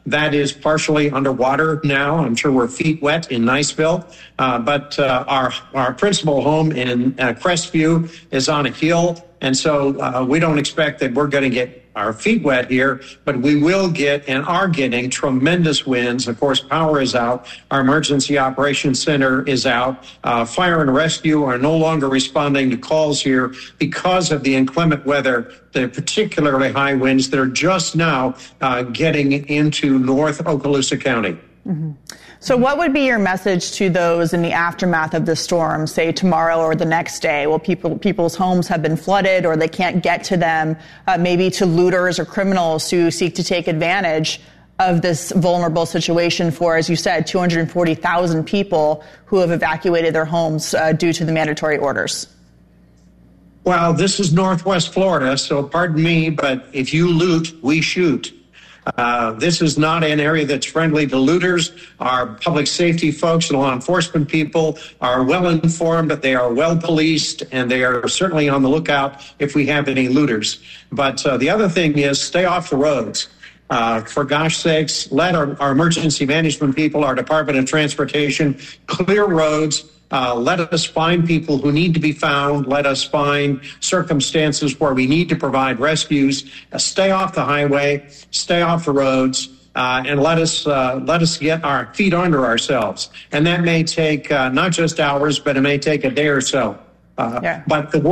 That is partially underwater now. I'm sure we're feet wet in Niceville. But our principal home in Crestview is on a hill. And so we don't expect that we're going to get our feet wet here, but we will get and are getting tremendous winds. Of course, power is out. Our emergency operations center is out. Fire and rescue are no longer responding to calls here because of the inclement weather, the particularly high winds that are just now getting into North Okaloosa County. Mm-hmm. So what would be your message to those in the aftermath of the storm, say tomorrow or the next day? Well, people's homes have been flooded or they can't get to them, maybe to looters or criminals who seek to take advantage of this vulnerable situation for, as you said, 240,000 people who have evacuated their homes due to the mandatory orders. Well, this is Northwest Florida, so pardon me, but if you loot, we shoot. This is not an area that's friendly to looters. Our public safety folks and law enforcement people are well informed, that they are well policed, and they are certainly on the lookout if we have any looters. But the other thing is stay off the roads. For gosh sakes, let our emergency management people, our Department of Transportation, clear roads. Let us find people who need to be found. Let us find circumstances where we need to provide rescues. Stay off the highway, stay off the roads, and let us get our feet under ourselves. And that may take not just hours, but it may take a day or so. But the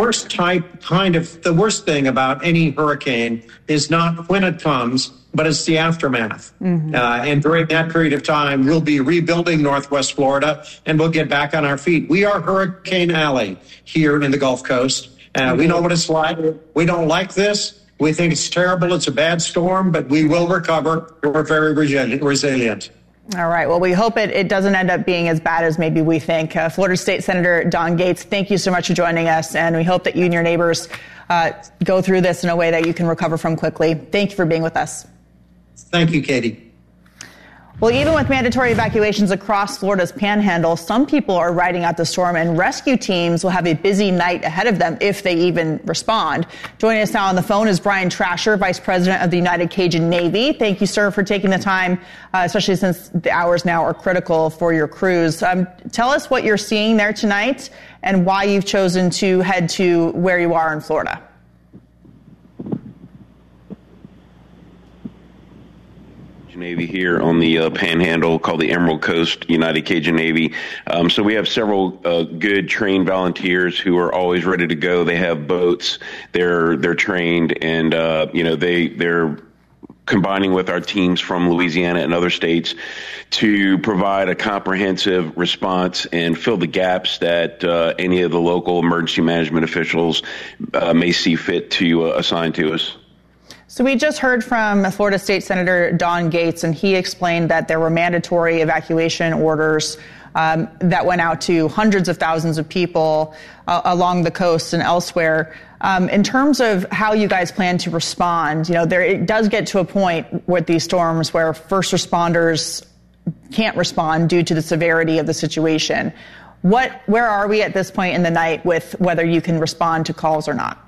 worst thing about any hurricane is not when it comes, but it's the aftermath. Mm-hmm. And during that period of time, we'll be rebuilding Northwest Florida, and we'll get back on our feet. We are Hurricane Alley here in the Gulf Coast. We know what it's like. We don't like this. We think it's terrible. It's a bad storm, but we will recover. We're very resilient. All right. Well, we hope it doesn't end up being as bad as maybe we think. Florida State Senator Don Gaetz, thank you so much for joining us, and we hope that you and your neighbors go through this in a way that you can recover from quickly. Thank you for being with us. Thank you, Katie. Well, even with mandatory evacuations across Florida's panhandle, some people are riding out the storm, and rescue teams will have a busy night ahead of them if they even respond. Joining us now on the phone is Brian Trasher, Vice President of the United Cajun Navy. Thank you, sir, for taking the time, especially since the hours now are critical for your crews. Tell us what you're seeing there tonight and why you've chosen to head to where you are in Florida. Navy here on the panhandle called the Emerald Coast United Cajun Navy. So we have several good trained volunteers who are always ready to go. They have boats, they're trained, and they're combining with our teams from Louisiana and other states to provide a comprehensive response and fill the gaps that any of the local emergency management officials may see fit to assign to us. So we just heard from Florida State Senator Don Gaetz, and he explained that there were mandatory evacuation orders that went out to hundreds of thousands of people along the coast and elsewhere. In terms of how you guys plan to respond, it does get to a point with these storms where first responders can't respond due to the severity of the situation. Where are we at this point in the night with whether you can respond to calls or not?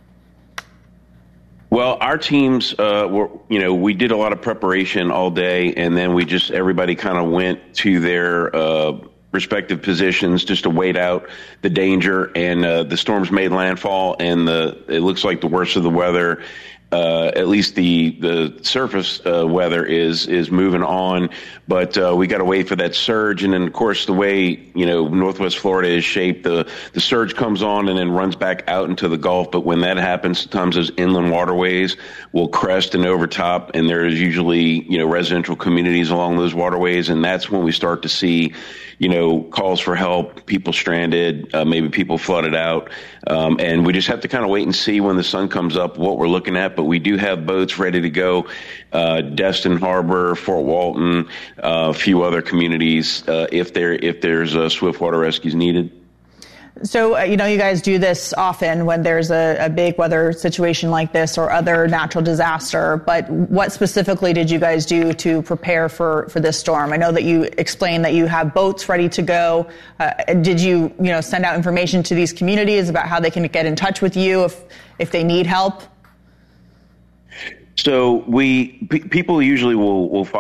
Well, our teams, we did a lot of preparation all day, and then everybody kind of went to their respective positions just to wait out the danger. And the storms made landfall, and it looks like the worst of the weather, at least the surface weather is moving on. But we got to wait for that surge. And then, of course, the way, Northwest Florida is shaped, the surge comes on and then runs back out into the Gulf. But when that happens, sometimes those inland waterways will crest and overtop. And there's usually, residential communities along those waterways. And that's when we start to see, calls for help, people stranded, maybe people flooded out. And we just have to kind of wait and see when the sun comes up what we're looking at. But we do have boats ready to go. Destin Harbor, Fort Walton, a few other communities, if there's swiftwater rescues needed. So, you guys do this often when there's a big weather situation like this or other natural disaster, but what specifically did you guys do to prepare for this storm? I know that you explained that you have boats ready to go. Did you, send out information to these communities about how they can get in touch with you if they need help? So people usually will